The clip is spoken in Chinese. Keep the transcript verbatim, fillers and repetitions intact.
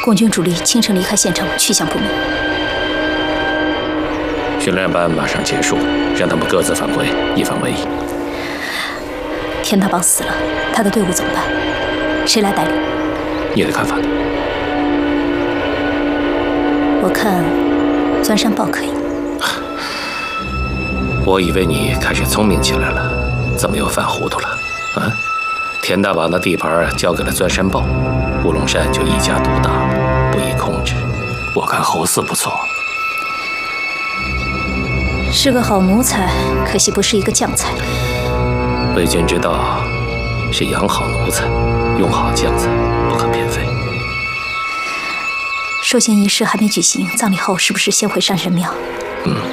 共军主力清晨离开县城，去向不明。 训练班马上结束，让他们各自返回，以防万一。 田大宝死了，他的队伍怎么办？谁来带领？ 你的看法呢？ 我看钻山豹可以。 我以为你开始聪明起来了，怎么又犯糊涂了？啊？田大宝的地盘交给了钻山豹，乌龙山就一家独大，不易控制。我看侯四不错， 是个好奴才，可惜不是一个将才。 为君之道是养好奴才，用好将才，不可偏废。 授衔仪式还没举行，葬礼后是不是先回山神庙？ 嗯。